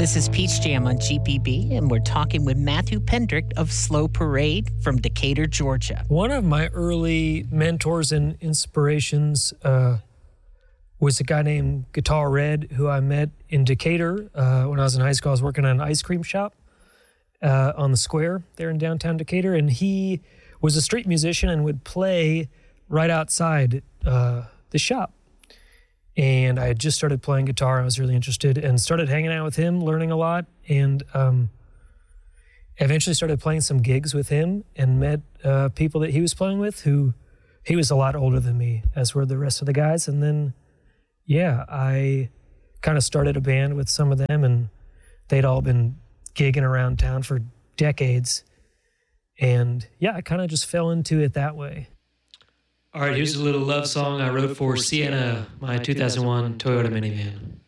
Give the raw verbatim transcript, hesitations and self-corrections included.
This is Peach Jam on G P B, and we're talking with Matthew Pendrick of Slow Parade from Decatur, Georgia. One of my early mentors and inspirations uh, was a guy named Guitar Red, who I met in Decatur uh, when I was in high school. I was working at an ice cream shop uh, on the square there in downtown Decatur, and he was a street musician and would play right outside uh, the shop. And I had just started playing guitar. I was really interested and started hanging out with him, learning a lot, and um, eventually started playing some gigs with him and met uh, people that he was playing with who, he was a lot older than me, as were the rest of the guys. And then, yeah, I kind of started a band with some of them, and they'd all been gigging around town for decades. And yeah, I kind of just fell into it that way. All right, here's a little love song I wrote for Sienna, my two thousand one Toyota minivan.